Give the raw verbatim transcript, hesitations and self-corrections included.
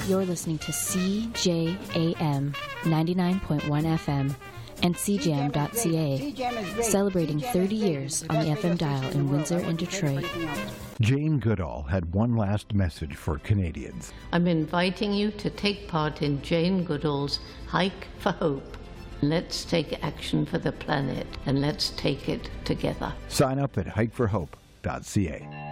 You're listening to C J A M ninety-nine point one F M and C Jam dot C A, celebrating thirty years on the F M dial in Windsor and Detroit. Jane Goodall had one last message for Canadians. I'm inviting you to take part in Jane Goodall's Hike for Hope. Let's take action for the planet, and let's take it together. Sign up at hike for hope dot C A.